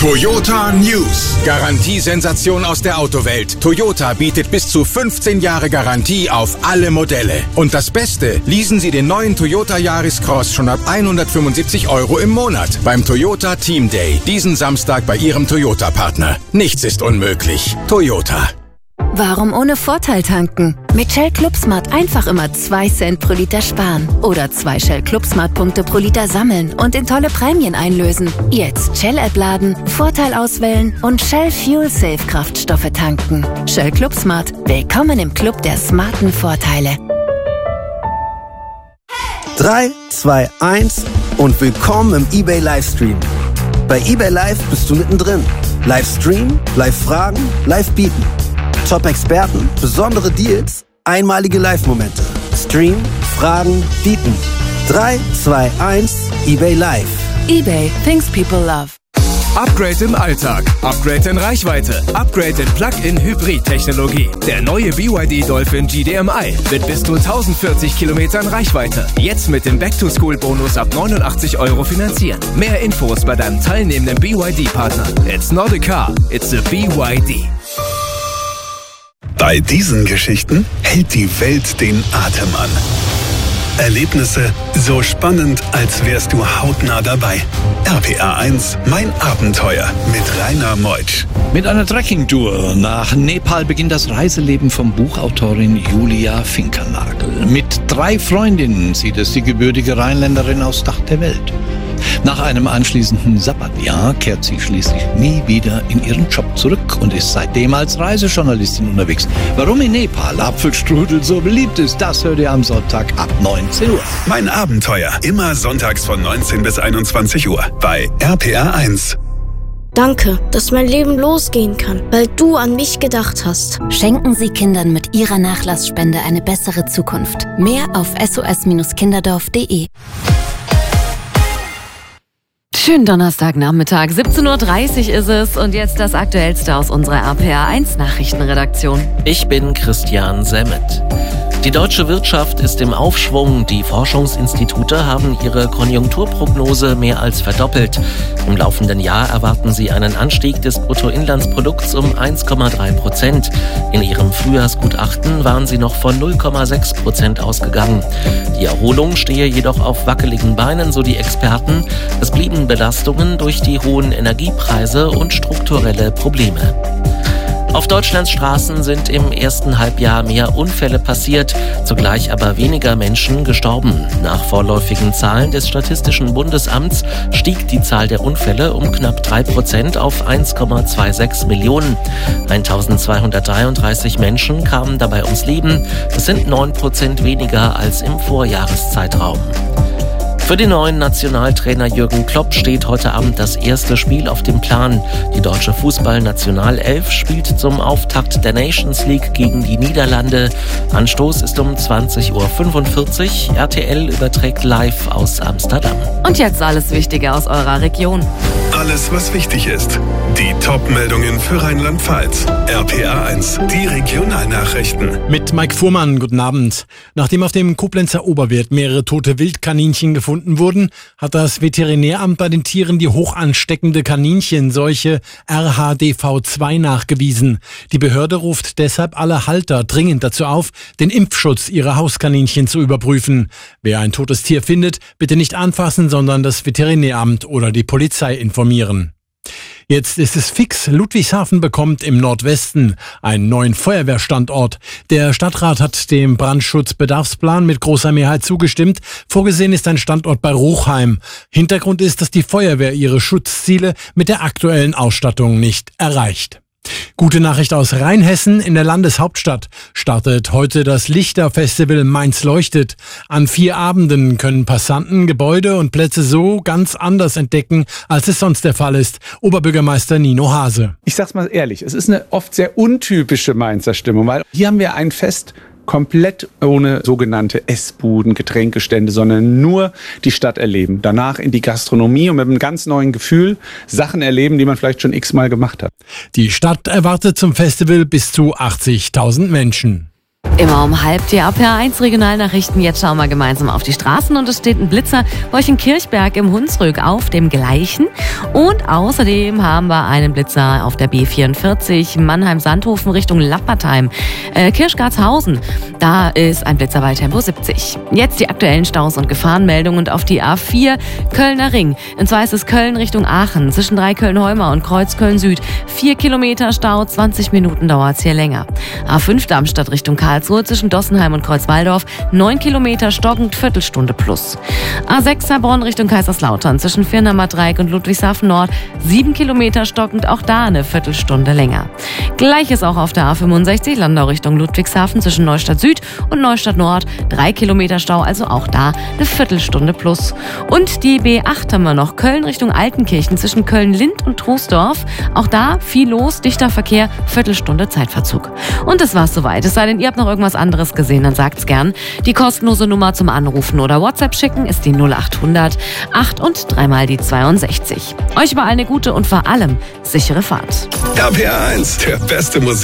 Toyota News. Garantiesensation aus der Autowelt. Toyota bietet bis zu 15 Jahre Garantie auf alle Modelle. Und das Beste, leasen Sie den neuen Toyota Yaris Cross schon ab 175 € im Monat beim Toyota Team Day. Diesen Samstag bei Ihrem Toyota-Partner. Nichts ist unmöglich. Toyota. Warum ohne Vorteil tanken? Mit Shell Club Smart einfach immer 2 Cent pro Liter sparen. Oder 2 Shell Club Smart Punkte pro Liter sammeln und in tolle Prämien einlösen. Jetzt Shell App laden, Vorteil auswählen und Shell Fuel Safe Kraftstoffe tanken. Shell Club Smart. Willkommen im Club der smarten Vorteile. 3, 2, 1 und willkommen im eBay Livestream. Bei eBay Live bist du mittendrin. Livestream, Live-Fragen, Live-Bieten. Top-Experten, besondere Deals, einmalige Live-Momente. Stream, Fragen, Bieten. 3, 2, 1, eBay Live. eBay, things people love. Upgrade im Alltag, Upgrade in Reichweite, Upgrade in Plug-in-Hybrid-Technologie. Der neue BYD Dolphin GDMI mit bis zu 1040 Kilometern Reichweite. Jetzt mit dem Back-to-School-Bonus ab 89 € finanzieren. Mehr Infos bei deinem teilnehmenden BYD-Partner. It's not a car, it's a BYD. Bei diesen Geschichten hält die Welt den Atem an. Erlebnisse so spannend, als wärst du hautnah dabei. RPA 1, mein Abenteuer mit Rainer Meutsch. Mit einer Trekkingtour nach Nepal beginnt das Reiseleben von Buchautorin Julia Finkernagel. Mit 3 Freundinnen sieht es die gebürtige Rheinländerin aufs Dach der Welt. Nach einem anschließenden Sabbatjahr kehrt sie schließlich nie wieder in ihren Job zurück und ist seitdem als Reisejournalistin unterwegs. Warum in Nepal Apfelstrudel so beliebt ist, das hört ihr am Sonntag ab 19 Uhr. Mein Abenteuer, immer sonntags von 19 bis 21 Uhr bei RPA 1. Danke, dass mein Leben losgehen kann, weil du an mich gedacht hast. Schenken Sie Kindern mit Ihrer Nachlassspende eine bessere Zukunft. Mehr auf sos-kinderdorf.de. Schönen Donnerstagnachmittag, 17:30 Uhr ist es und jetzt das Aktuellste aus unserer RPA 1 Nachrichtenredaktion. Ich bin Christian Semmet. Die deutsche Wirtschaft ist im Aufschwung. Die Forschungsinstitute haben ihre Konjunkturprognose mehr als verdoppelt. Im laufenden Jahr erwarten sie einen Anstieg des Bruttoinlandsprodukts um 1,3%. In ihrem Frühjahrsgutachten waren sie noch von 0,6% ausgegangen. Die Erholung stehe jedoch auf wackeligen Beinen, so die Experten. Es blieben Belastungen durch die hohen Energiepreise und strukturelle Probleme. Auf Deutschlands Straßen sind im ersten Halbjahr mehr Unfälle passiert, zugleich aber weniger Menschen gestorben. Nach vorläufigen Zahlen des Statistischen Bundesamts stieg die Zahl der Unfälle um knapp 3% auf 1,26 Millionen. 1233 Menschen kamen dabei ums Leben. Das sind 9% weniger als im Vorjahreszeitraum. Für den neuen Nationaltrainer Jürgen Klopp steht heute Abend das erste Spiel auf dem Plan. Die deutsche Fußballnationalelf spielt zum Auftakt der Nations League gegen die Niederlande. Anstoß ist um 20:45 Uhr. RTL überträgt live aus Amsterdam. Und jetzt alles Wichtige aus eurer Region. Alles, was wichtig ist. Die Top-Meldungen für Rheinland-Pfalz. RPA 1, die Regionalnachrichten. Mit Mike Fuhrmann, guten Abend. Nachdem auf dem Koblenzer Oberwert mehrere tote Wildkaninchen gefunden wurden, hat das Veterinäramt bei den Tieren die hoch ansteckende Kaninchenseuche RHDV2 nachgewiesen. Die Behörde ruft deshalb alle Halter dringend dazu auf, den Impfschutz ihrer Hauskaninchen zu überprüfen. Wer ein totes Tier findet, bitte nicht anfassen, sondern das Veterinäramt oder die Polizei informieren. Jetzt ist es fix. Ludwigshafen bekommt im Nordwesten einen neuen Feuerwehrstandort. Der Stadtrat hat dem Brandschutzbedarfsplan mit großer Mehrheit zugestimmt. Vorgesehen ist ein Standort bei Ruchheim. Hintergrund ist, dass die Feuerwehr ihre Schutzziele mit der aktuellen Ausstattung nicht erreicht. Gute Nachricht aus Rheinhessen. In der Landeshauptstadt startet heute das Lichterfestival Mainz leuchtet. An 4 Abenden können Passanten Gebäude und Plätze so ganz anders entdecken, als es sonst der Fall ist. Oberbürgermeister Nino Hase. Ich sag's mal ehrlich, es ist eine oft sehr untypische Mainzer Stimmung, weil hier haben wir ein Fest komplett ohne sogenannte Essbuden, Getränkestände, sondern nur die Stadt erleben. Danach in die Gastronomie und mit einem ganz neuen Gefühl Sachen erleben, die man vielleicht schon x-mal gemacht hat. Die Stadt erwartet zum Festival bis zu 80.000 Menschen. Immer um halb die RPA1 Regionalnachrichten. Jetzt schauen wir gemeinsam auf die Straßen und es steht ein Blitzer bei euch in Kirchberg im Hunsrück auf dem gleichen. Und außerdem haben wir einen Blitzer auf der B44 Mannheim-Sandhofen Richtung Lappertheim. Kirchgartshausen, da ist ein Blitzer bei Tempo 70. Jetzt die aktuellen Staus und Gefahrenmeldungen und auf die A4 Kölner Ring. Und zwar ist es Köln Richtung Aachen, zwischen Dreiköln-Heumer und Kreuz Köln-Süd. 4 Kilometer Stau, 20 Minuten dauert es hier länger. A5 Darmstadt Richtung Karlsruhe, zwischen Dossenheim und Kreuzwaldorf. 9 Kilometer stockend, Viertelstunde plus. A6 Heilbronn Richtung Kaiserslautern, zwischen Firnhammer Dreieck und Ludwigshafen Nord. 7 Kilometer stockend, auch da eine Viertelstunde länger. Gleiches auch auf der A65 Landau Richtung Ludwigshafen, zwischen Neustadt Süd und Neustadt Nord. 3 Kilometer Stau, also auch da eine Viertelstunde plus. Und die B8 haben wir noch, Köln Richtung Altenkirchen, zwischen Köln-Lind und Troisdorf. Auch da viel los, dichter Verkehr, Viertelstunde Zeitverzug. Und das war's soweit. Es sei denn, ihr habt noch irgendwas anderes gesehen, dann sagt's gern. Die kostenlose Nummer zum Anrufen oder WhatsApp schicken ist die 0800 8 und 3 mal die 62. Euch überall eine gute und vor allem sichere Fahrt. RPA1, der beste Musik.